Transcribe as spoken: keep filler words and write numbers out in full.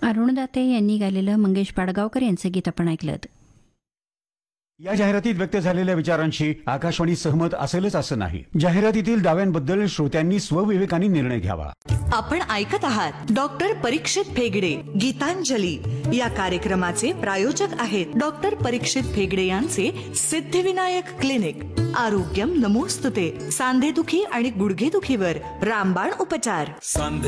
अरुण दाते यांनी गायलेलं मंगेश पाडगावकर यांचं गीत आपण ऐकलं. या जाहिरातीत व्यक्त झालेल्या विचारांशी आकाशवाणी सहमत असेलच असं नाही. जाहिरातीतील दाव्यांबद्दल श्रोत्यांनी स्वविवेकाने निर्णय घ्यावा. आपण ऐकत आहात डॉक्टर परीक्षित फेगडे गीतांजली या कार्यक्रमाचे प्रायोजक आहेत डॉक्टर परीक्षित फेगडे यांचे सिद्धिविनायक क्लिनिक. आरोग्यम नमोस्तुते. सांधेदुखी आणि गुडघेदुखीवर रामबाण उपचार.